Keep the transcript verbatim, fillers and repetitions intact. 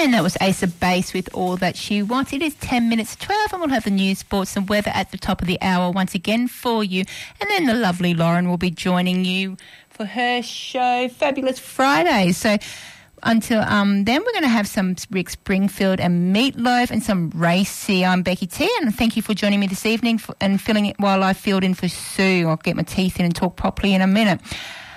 And that was Ace of Base with All That She Wants. It is ten minutes to twelve, and we'll have the news, sports and weather at the top of the hour once again for you. And then the lovely Lauren will be joining you for her show, Fabulous Fridays. So until um, then, we're going to have some Rick Springfield and Meatloaf and some Racy. I'm Becky T, and thank you for joining me this evening for, and filling it while I filled in for Sue. I'll get my teeth in and talk properly in a minute.